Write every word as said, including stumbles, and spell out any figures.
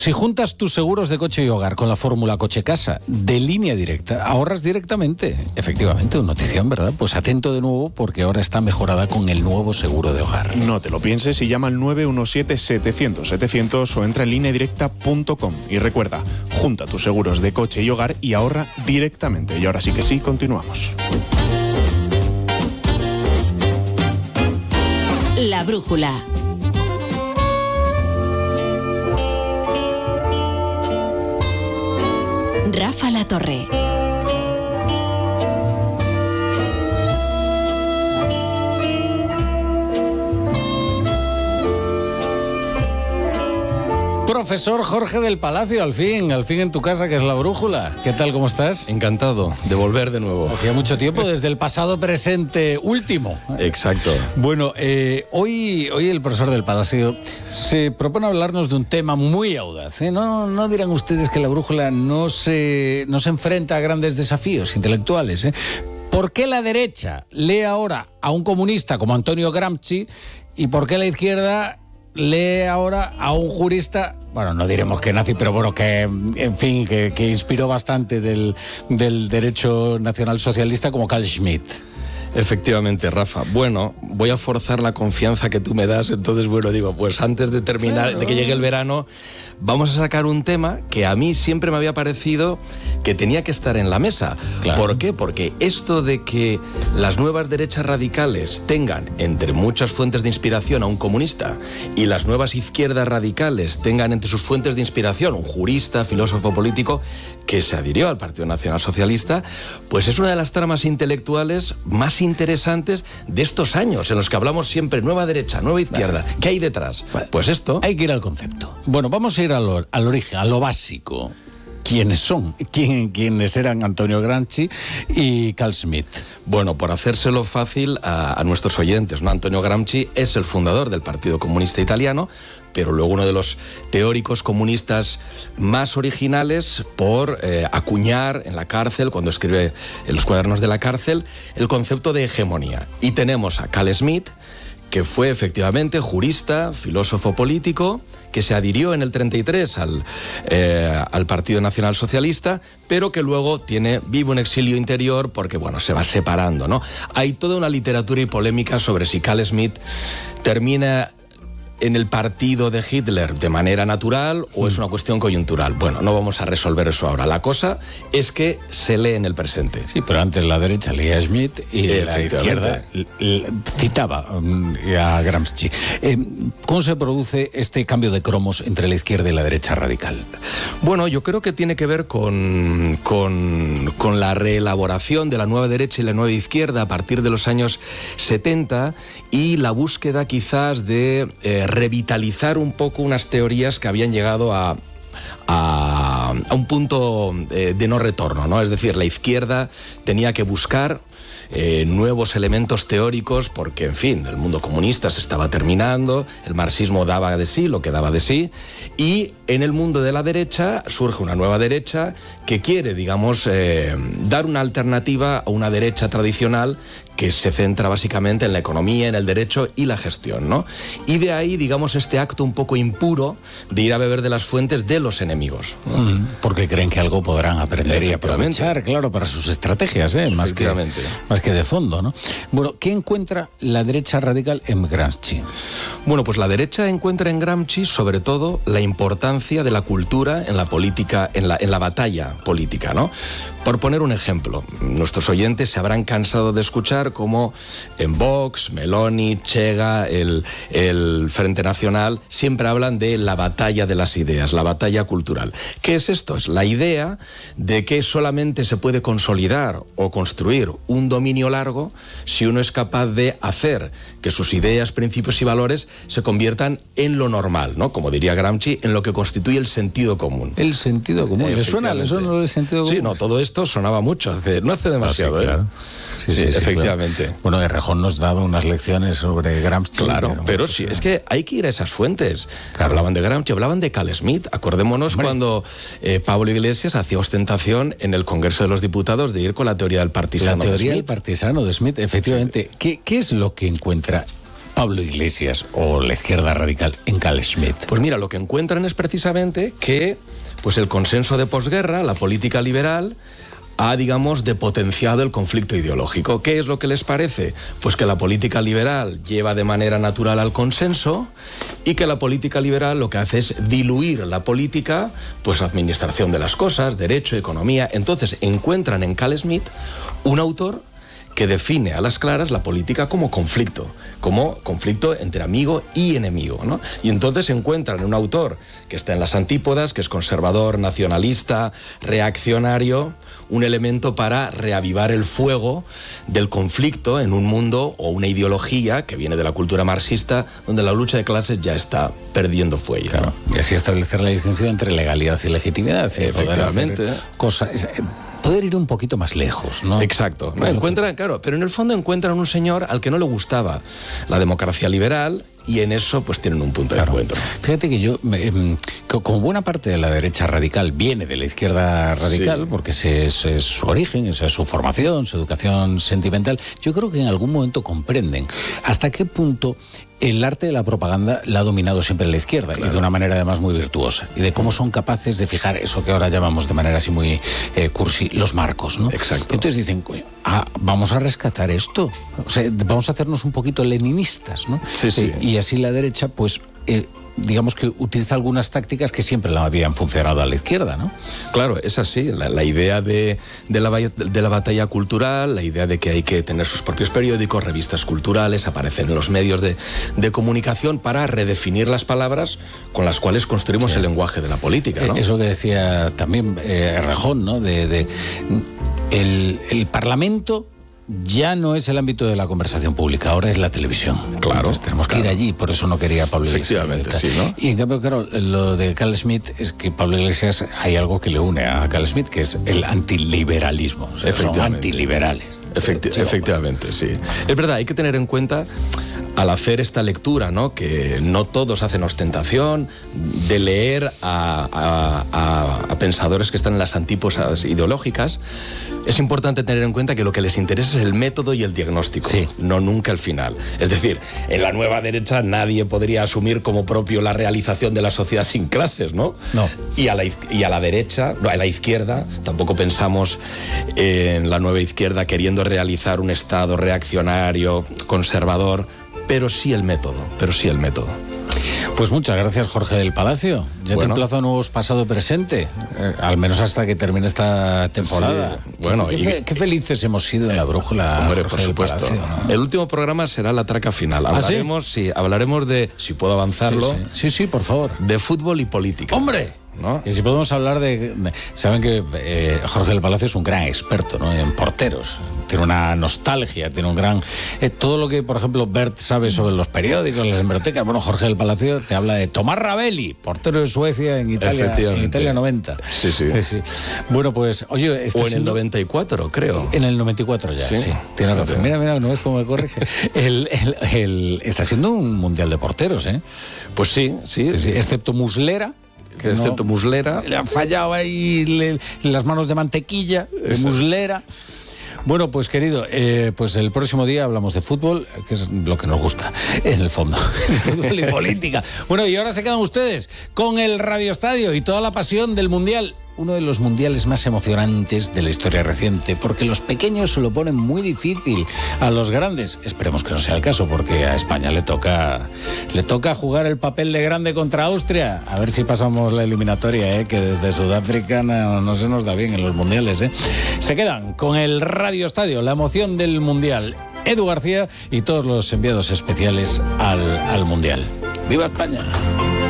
Si juntas tus seguros de coche y hogar con la fórmula Coche-Casa de Línea Directa, ahorras directamente. Efectivamente, una notición, ¿verdad? Pues atento de nuevo porque ahora está mejorada con el nuevo seguro de hogar. No te lo pienses y llama al nueve uno siete, setecientos, setecientos o entra en línea directa punto com. Y recuerda, junta tus seguros de coche y hogar y ahorra directamente. Y ahora sí que sí, continuamos. La brújula. Rafa La Torre. Profesor Jorge del Palacio, al fin, al fin en tu casa, que es La Brújula. ¿Qué tal, cómo estás? Encantado de volver de nuevo. Hacía mucho tiempo, desde el pasado presente último. Exacto. Bueno, eh, hoy, hoy el profesor del Palacio se propone hablarnos de un tema muy audaz, ¿eh? No, no dirán ustedes que La Brújula no se, no se enfrenta a grandes desafíos intelectuales, ¿eh? ¿Por qué la derecha lee ahora a un comunista como Antonio Gramsci y por qué la izquierda lee ahora a un jurista, bueno, no diremos que nazi, pero bueno, que, en fin, que, que inspiró bastante del, del derecho nacional socialista como Carl Schmitt? Efectivamente, Rafa. Bueno, voy a forzar la confianza que tú me das, entonces, bueno, digo, pues antes de terminar, claro, de que llegue el verano, vamos a sacar un tema que a mí siempre me había parecido que tenía que estar en la mesa. Claro. ¿Por qué? Porque esto de que las nuevas derechas radicales tengan, entre muchas fuentes de inspiración, a un comunista, y las nuevas izquierdas radicales tengan entre sus fuentes de inspiración un jurista, filósofo político, que se adhirió al Partido Nacional Socialista, pues es una de las tramas intelectuales más interesantes de estos años, en los que hablamos siempre nueva derecha, nueva izquierda. ¿Qué hay detrás? Pues esto. Hay que ir al concepto. Bueno, vamos a ir al, al origen, a lo básico. ¿Quiénes son? ¿Quién, ¿Quiénes eran Antonio Gramsci y Carl Schmitt? Bueno, por hacérselo fácil a, a nuestros oyentes, ¿no? Antonio Gramsci es el fundador del Partido Comunista Italiano, pero luego uno de los teóricos comunistas más originales por eh, acuñar en la cárcel, cuando escribe en los cuadernos de la cárcel, el concepto de hegemonía. Y tenemos a Carl Schmitt, que fue efectivamente jurista, filósofo político, que se adhirió en el treinta y tres al, eh, al Partido Nacional Socialista, pero que luego tiene, vive un exilio interior porque, bueno, se va separando, ¿no? Hay toda una literatura y polémica sobre si Carl Schmitt termina en el partido de Hitler de manera natural o es una cuestión coyuntural. Bueno, no vamos a resolver eso ahora. La cosa es que se lee en el presente. Sí, pero antes la derecha leía a Schmitt y la izquierda citaba a Gramsci. Eh, ¿Cómo se produce este cambio de cromos entre la izquierda y la derecha radical? Bueno, yo creo que tiene que ver con, con, con la reelaboración de la nueva derecha y la nueva izquierda a partir de los años setenta y la búsqueda quizás de eh, revitalizar un poco unas teorías que habían llegado a, a, a un punto eh, de no retorno, ¿no? Es decir, la izquierda tenía que buscar Eh, nuevos elementos teóricos porque, en fin, el mundo comunista se estaba terminando, el marxismo daba de sí lo que daba de sí, y en el mundo de la derecha surge una nueva derecha que quiere, digamos, eh, dar una alternativa a una derecha tradicional que se centra básicamente en la economía, en el derecho y la gestión, ¿no? Y de ahí, digamos, este acto un poco impuro de ir a beber de las fuentes de los enemigos, ¿no? Mm, porque creen que algo podrán aprender y aprovechar, claro, para sus estrategias, ¿eh? Más que, más que de fondo, ¿no? Bueno, ¿qué encuentra la derecha radical en Gramsci? Bueno, pues la derecha encuentra en Gramsci, sobre todo, la importancia de la cultura en la política, en la, en la batalla política, ¿no? Por poner un ejemplo, nuestros oyentes se habrán cansado de escuchar cómo en Vox, Meloni, Chega, el, el Frente Nacional, siempre hablan de la batalla de las ideas, la batalla cultural. ¿Qué es esto? Es la idea de que solamente se puede consolidar o construir un dominio largo si uno es capaz de hacer que sus ideas, principios y valores se conviertan en lo normal, ¿no? Como diría Gramsci, en lo que constituye el sentido común. El sentido común. ¿Le suena, ¿le suena el sentido común? Sí, no, todo esto sonaba mucho, hace, no hace demasiado, ah, sí, claro. ¿eh? Sí, sí, sí, efectivamente. Claro. Bueno, Errejón nos daba unas lecciones sobre Gramsci. Claro, pero, pero sí, es que hay que ir a esas fuentes. Claro. Hablaban de Gramsci, hablaban de Carl Schmitt. Acordémonos Hombre. cuando eh, Pablo Iglesias hacía ostentación en el Congreso de los Diputados de ir con la teoría del partisano. La teoría de del partisano de Schmitt, efectivamente. Sí. ¿Qué, ¿Qué es lo que encuentra Pablo Iglesias o la izquierda radical en Carl Schmitt? Pues mira, lo que encuentran es precisamente que pues el consenso de posguerra, la política liberal, ha, digamos, depotenciado el conflicto ideológico. ¿Qué es lo que les parece? Pues que la política liberal lleva de manera natural al consenso y que la política liberal lo que hace es diluir la política, pues administración de las cosas, derecho, economía. Entonces encuentran en Carl Schmitt un autor que define a las claras la política como conflicto, como conflicto entre amigo y enemigo, ¿no? Y entonces encuentran un autor que está en las antípodas, que es conservador, nacionalista, reaccionario, un elemento para reavivar el fuego del conflicto en un mundo o una ideología que viene de la cultura marxista, donde la lucha de clases ya está perdiendo fuelle, ¿no? Claro, y así establecer la distinción entre legalidad y legitimidad. Efectivamente. Poder hacer cosas, poder ir un poquito más lejos, ¿no? Exacto. No, encuentran, claro, pero en el fondo encuentran un señor al que no le gustaba la democracia liberal, y en eso pues tienen un punto Claro. de encuentro. Fíjate que yo, eh, como buena parte de la derecha radical viene de la izquierda radical, Sí. porque ese es, es su origen, esa es su formación, su educación sentimental, yo creo que en algún momento comprenden hasta qué punto el arte de la propaganda la ha dominado siempre la izquierda, claro, y de una manera además muy virtuosa, y de cómo son capaces de fijar eso que ahora llamamos de manera así muy eh, cursi, los marcos, ¿no? Exacto. Entonces dicen, coño, ah, vamos a rescatar esto, o sea, vamos a hacernos un poquito leninistas, ¿no? Sí, sí. Eh, y así la derecha, pues, eh, digamos que utiliza algunas tácticas que siempre la habían funcionado a la izquierda, ¿no? Claro, es así. La, la idea de, de, la, de la batalla cultural, la idea de que hay que tener sus propios periódicos, revistas culturales, aparecer en los medios de, de comunicación para redefinir las palabras con las cuales construimos, sí, el lenguaje de la política, ¿no? Eso que decía también eh, Rejón, ¿no? De, de el, el Parlamento ya no es el ámbito de la conversación pública, ahora es la televisión. Claro. Entonces tenemos que claro. ir allí, por eso no quería Pablo Iglesias. Efectivamente, sí, ¿no? Y en cambio, claro, lo de Carl Schmitt es que Pablo Iglesias, hay algo que le une a Carl Schmitt, que es el antiliberalismo. O sea, son antiliberales. Efecti efectivamente, sí. Es verdad, hay que tener en cuenta al hacer esta lectura, ¿no?, que no todos hacen ostentación de leer a, a, a, a pensadores que están en las antípodas ideológicas. Es importante tener en cuenta que lo que les interesa es el método y el diagnóstico, sí, no nunca el final. Es decir, en la nueva derecha nadie podría asumir como propio la realización de la sociedad sin clases, ¿no? No. Y a la, y a la derecha, no, a la izquierda, tampoco pensamos en la nueva izquierda queriendo realizar un Estado reaccionario, conservador, pero sí el método, pero sí el método. Pues muchas gracias, Jorge del Palacio. Ya bueno, te emplazo a nuevos pasado-presente, eh, al menos hasta que termine esta temporada. Sí, bueno, qué, y... qué, qué felices hemos sido en la brújula. Hombre, Jorge por supuesto. Palacio, ¿no? El último programa será la traca final. Hablaremos, ¿Ah, sí? Sí, hablaremos de, si puedo avanzarlo, sí, sí, sí, sí, por favor, de fútbol y política. ¡Hombre! ¿No? Y si podemos hablar de... Saben que eh, Jorge del Palacio es un gran experto, ¿no?, en porteros. Tiene una nostalgia, tiene un gran... Eh, todo lo que, por ejemplo, Bert sabe sobre los periódicos, las hemerotecas. Bueno, Jorge del Palacio te habla de Tomás Ravelli, portero de Suecia en Italia, en Italia noventa. Sí, sí. sí, sí. Bueno, pues, oye... O en siendo... el noventa y cuatro, creo. En el noventa y cuatro ya, sí. sí. Tienes razón. Mira, mira, no es como me corrige. el, el, el, está siendo un mundial de porteros, ¿eh? Pues sí, sí. sí, sí. Excepto Muslera. Que no, excepto Muslera. Le han fallado ahí le, las manos de mantequilla, de Eso. Muslera. Bueno, pues querido, eh, pues el próximo día hablamos de fútbol, que es lo que nos gusta, en el fondo, fútbol y política. Bueno, y ahora se quedan ustedes con el Radio Estadio y toda la pasión del Mundial. Uno de los mundiales más emocionantes de la historia reciente, porque los pequeños se lo ponen muy difícil a los grandes. Esperemos que no sea el caso, porque a España le toca le toca jugar el papel de grande contra Austria. A ver si pasamos la eliminatoria, ¿eh? Que desde Sudáfrica no, no se nos da bien en los mundiales, ¿eh? Se quedan con el Radio Estadio, la emoción del mundial. Edu García y todos los enviados especiales al, al mundial. ¡Viva España!